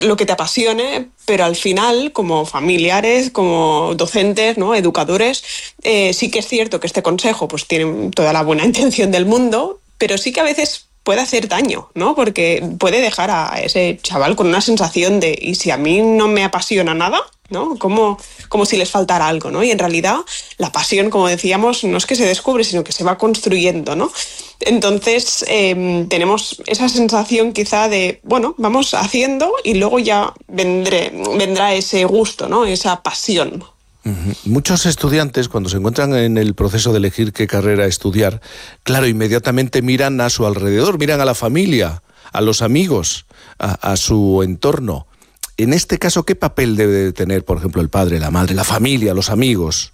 lo que te apasione, pero al final, como familiares, como docentes, ¿no? Educadores, sí que es cierto que este consejo pues tiene toda la buena intención del mundo, pero sí que a veces puede hacer daño, ¿no? Porque puede dejar a ese chaval con una sensación de ¿y si a mí no me apasiona nada? ¿No? Como si les faltara algo, ¿no? Y en realidad la pasión, como decíamos, no es que se descubre, sino que se va construyendo, ¿no? Entonces tenemos esa sensación quizá de, bueno, vamos haciendo y luego ya vendrá ese gusto, ¿no? Esa pasión. Muchos estudiantes, cuando se encuentran en el proceso de elegir qué carrera estudiar, claro, inmediatamente miran a su alrededor, miran a la familia, a los amigos, a su entorno. En este caso, ¿qué papel debe tener, por ejemplo, el padre, la madre, la familia, los amigos?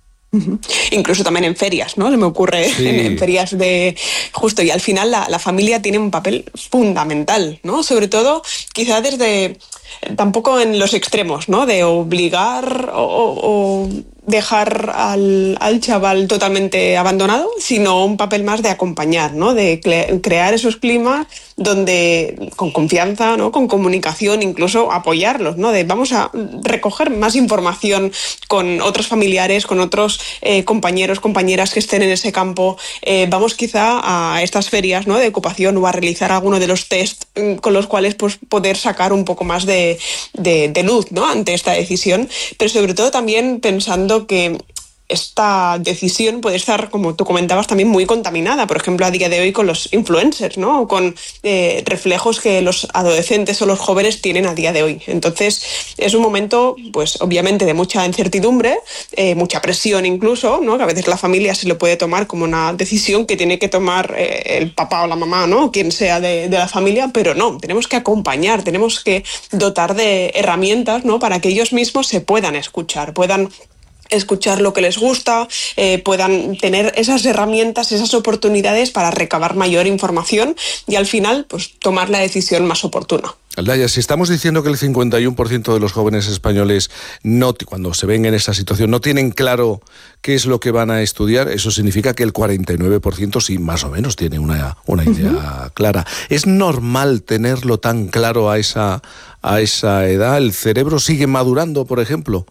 Incluso también en ferias, ¿no? Se me ocurre Sí. en ferias de justo, y al final la familia tiene un papel fundamental, ¿no? Sobre todo quizá desde, tampoco en los extremos, ¿no? De obligar o dejar al chaval totalmente abandonado, sino un papel más de acompañar, ¿no? De crear esos climas donde con confianza, ¿no? Con comunicación, incluso apoyarlos, ¿no? De vamos a recoger más información con otros familiares, con otros compañeros, compañeras que estén en ese campo. Vamos quizá a estas ferias, ¿no? De ocupación o a realizar alguno de los test con los cuales pues, poder sacar un poco más de luz, ¿no? Ante esta decisión, pero sobre todo también pensando que esta decisión puede estar, como tú comentabas, también muy contaminada, por ejemplo, a día de hoy con los influencers, ¿no? O con reflejos que los adolescentes o los jóvenes tienen a día de hoy. Entonces, es un momento, pues obviamente, de mucha incertidumbre, mucha presión incluso, ¿no? Que a veces la familia se lo puede tomar como una decisión que tiene que tomar el papá o la mamá, ¿no? Quien sea de la familia, pero no, tenemos que acompañar, tenemos que dotar de herramientas, ¿no? Para que ellos mismos se puedan escuchar lo que les gusta, puedan tener esas herramientas, esas oportunidades para recabar mayor información y al final pues tomar la decisión más oportuna. Aldaya, si estamos diciendo que el 51% de los jóvenes españoles cuando se ven en esta situación no tienen claro qué es lo que van a estudiar, eso significa que el 49% sí más o menos tiene una idea clara. ¿Es normal tenerlo tan claro a esa edad? ¿El cerebro sigue madurando, por ejemplo?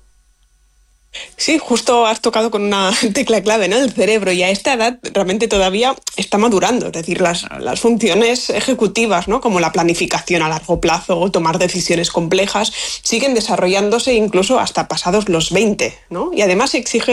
Sí, justo has tocado con una tecla clave, ¿no? El cerebro, y a esta edad realmente todavía está madurando, es decir, las funciones ejecutivas, ¿no? Como la planificación a largo plazo o tomar decisiones complejas, siguen desarrollándose incluso hasta pasados los 20, ¿no? Y además existe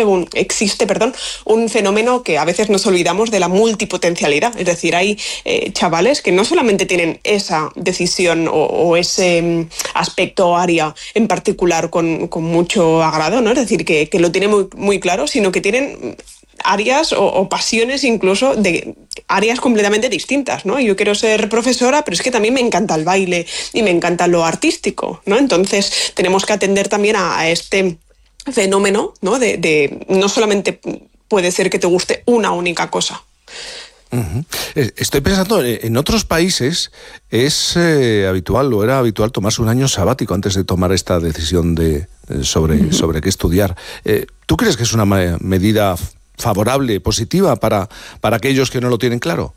un fenómeno que a veces nos olvidamos de la multipotencialidad, es decir, hay chavales que no solamente tienen esa decisión o ese aspecto o área en particular con mucho agrado, ¿no? Es decir, que lo tienen muy, muy claro, sino que tienen áreas o pasiones incluso de áreas completamente distintas, ¿no? Yo quiero ser profesora, pero es que también me encanta el baile y me encanta lo artístico, ¿no? Entonces tenemos que atender también a este fenómeno, ¿no? De no solamente puede ser que te guste una única cosa. Estoy pensando, en otros países es habitual o era habitual tomarse un año sabático antes de tomar esta decisión sobre qué estudiar. ¿Tú crees que es una medida favorable, positiva para aquellos que no lo tienen claro?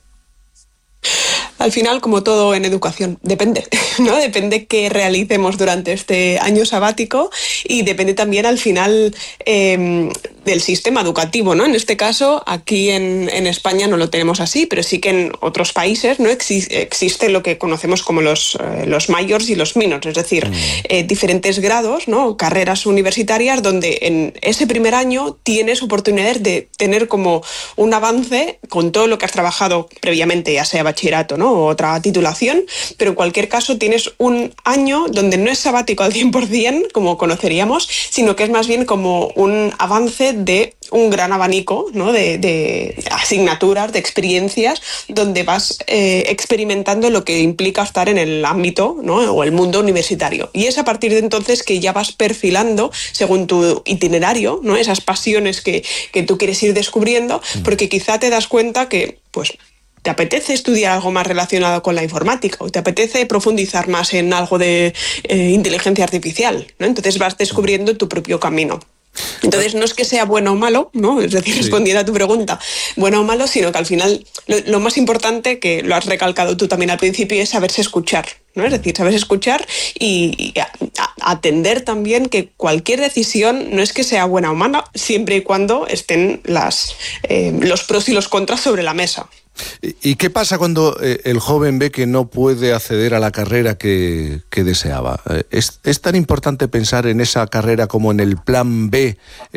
Al final, como todo en educación, depende, ¿no? Depende qué realicemos durante este año sabático y depende también al final del sistema educativo, ¿no? En este caso, aquí en España no lo tenemos así, pero sí que en otros países, ¿no? Existe lo que conocemos como los majors y los minors, es decir, diferentes grados, ¿no? Carreras universitarias donde en ese primer año tienes oportunidades de tener como un avance con todo lo que has trabajado previamente, ya sea bachillerato, ¿no? O otra titulación, pero en cualquier caso tienes un año donde no es sabático al 100%, como conoceríamos, sino que es más bien como un avance de un gran abanico, ¿no? de asignaturas, de experiencias, donde vas experimentando lo que implica estar en el ámbito, ¿no? O el mundo universitario. Y es a partir de entonces que ya vas perfilando, según tu itinerario, ¿no? Esas pasiones que tú quieres ir descubriendo, porque quizá te das cuenta que, pues, te apetece estudiar algo más relacionado con la informática o te apetece profundizar más en algo de inteligencia artificial, ¿no? Entonces vas descubriendo tu propio camino. Entonces no es que sea bueno o malo, ¿no? Es decir, respondiendo a tu pregunta, bueno o malo, sino que al final lo más importante, que lo has recalcado tú también al principio, es saberse escuchar, ¿no? Es decir, saberse escuchar y atender también que cualquier decisión no es que sea buena o mala, siempre y cuando estén los pros y los contras sobre la mesa. ¿Y qué pasa cuando el joven ve que no puede acceder a la carrera que deseaba? ¿Es tan importante pensar en esa carrera como en el plan B,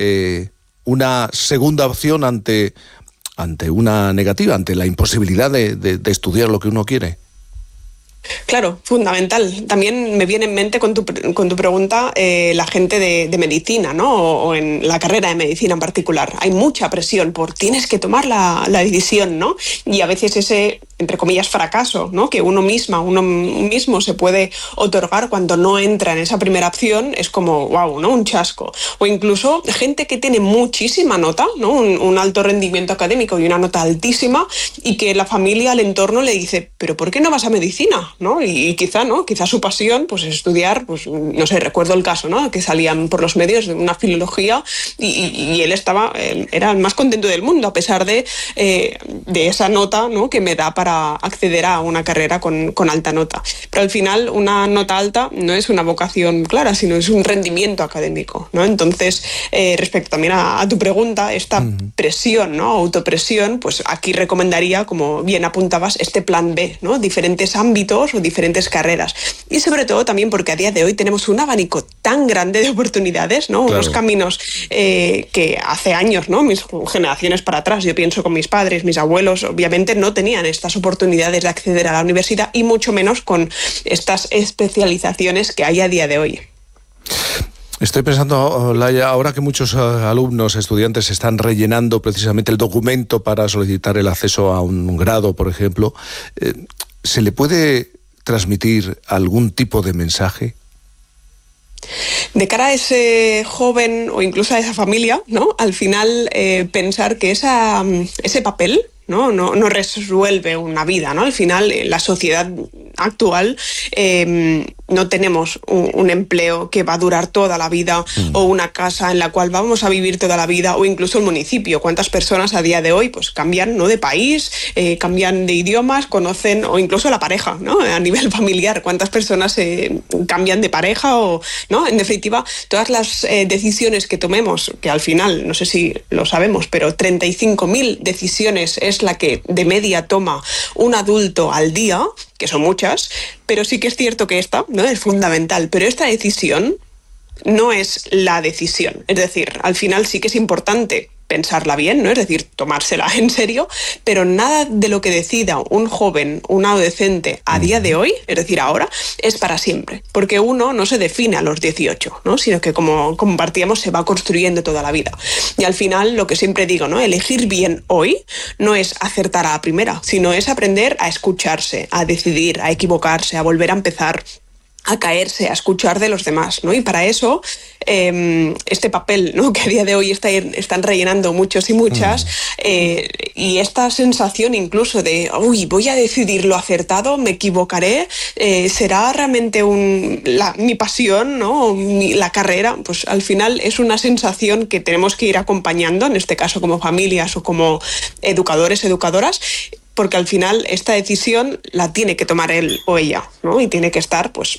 una segunda opción ante una negativa, ante la imposibilidad de estudiar lo que uno quiere? Claro, fundamental. También me viene en mente con tu pregunta la gente de medicina, ¿no? O en la carrera de medicina en particular. Hay mucha presión por tienes que tomar la decisión, ¿no? Y a veces ese, entre comillas, fracaso, ¿no? Que uno mismo se puede otorgar cuando no entra en esa primera opción, es como, wow, ¿no? Un chasco. O incluso gente que tiene muchísima nota, ¿no? Un alto rendimiento académico y una nota altísima, y que la familia, el entorno le dice, ¿pero por qué no vas a medicina? ¿No? Y quizá su pasión pues es estudiar, pues no sé, recuerdo el caso, ¿no? Que salían por los medios de una filología y él era el más contento del mundo a pesar de esa nota, ¿no? Que me da para acceder a una carrera con alta nota. Pero al final una nota alta no es una vocación clara, sino es un rendimiento académico, ¿no? Entonces, respecto también a tu pregunta, esta presión, ¿no? Autopresión, pues aquí recomendaría, como bien apuntabas, este plan B, ¿no? Diferentes ámbitos o diferentes carreras. Y sobre todo también porque a día de hoy tenemos un abanico tan grande de oportunidades, ¿no? Claro. Unos caminos que hace años, ¿no? Mis generaciones para atrás, yo pienso con mis padres, mis abuelos, obviamente no tenían estas oportunidades de acceder a la universidad y mucho menos con estas especializaciones que hay a día de hoy. Estoy pensando, Laia, ahora que muchos alumnos, estudiantes están rellenando precisamente el documento para solicitar el acceso a un grado, por ejemplo, ¿se le puede transmitir algún tipo de mensaje? De cara a ese joven o incluso a esa familia, ¿no? Al final pensar que ese papel no resuelve una vida, ¿no? Al final, en la sociedad actual no tenemos un empleo que va a durar toda la vida o una casa en la cual vamos a vivir toda la vida o incluso el municipio. ¿Cuántas personas a día de hoy pues cambian, ¿no? de país, cambian de idiomas, conocen o incluso la pareja, ¿no? A nivel familiar? ¿Cuántas personas cambian de pareja o, ¿no? En definitiva, todas las decisiones que tomemos, que al final, no sé si lo sabemos, pero 35.000 decisiones es la que de media toma un adulto al día, que son muchas, pero sí que es cierto que esta, ¿no? es fundamental. Pero esta decisión no es la decisión. Es decir, al final sí que es importante pensarla bien, ¿no? Es decir, tomársela en serio, pero nada de lo que decida un joven, un adolescente a día de hoy, es decir, ahora, es para siempre. Porque uno no se define a los 18, ¿no? Sino que, como compartíamos, se va construyendo toda la vida. Y al final, lo que siempre digo, ¿no? Elegir bien hoy no es acertar a la primera, sino es aprender a escucharse, a decidir, a equivocarse, a volver a empezar, a caerse, a escuchar de los demás, ¿no? Y para eso, este papel, ¿no? que a día de hoy están rellenando muchos y muchas, y esta sensación incluso de, uy, voy a decidir lo acertado, me equivocaré, será realmente mi pasión, ¿no? La carrera, pues al final es una sensación que tenemos que ir acompañando, en este caso como familias o como educadores, educadoras, porque al final esta decisión la tiene que tomar él o ella, ¿no? Y tiene que estar, pues,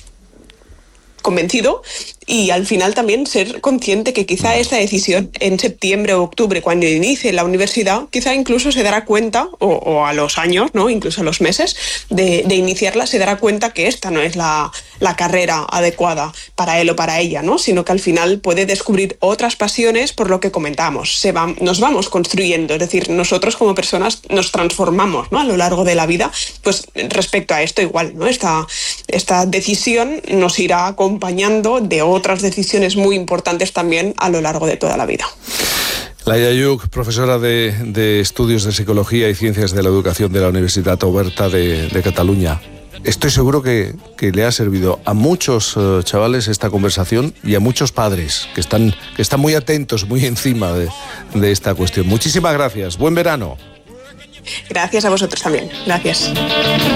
convencido y al final también ser consciente que quizá esta decisión en septiembre o octubre, cuando inicie la universidad, quizá incluso se dará cuenta, o a los años, ¿no? Incluso a los meses de iniciarla, se dará cuenta que esta no es la carrera adecuada para él o para ella, ¿no? Sino que al final puede descubrir otras pasiones, por lo que comentamos. Nos vamos construyendo, es decir, nosotros como personas nos transformamos, ¿no? A lo largo de la vida. Pues respecto a esto igual, ¿no? Esta decisión nos irá acompañando de otras decisiones muy importantes también a lo largo de toda la vida. Laia Lluch, profesora de Estudios de Psicología y Ciencias de la Educación de la Universitat Oberta de Cataluña. Estoy seguro que le ha servido a muchos chavales esta conversación y a muchos padres que están muy atentos, muy encima de esta cuestión. Muchísimas gracias. Buen verano. Gracias a vosotros también. Gracias.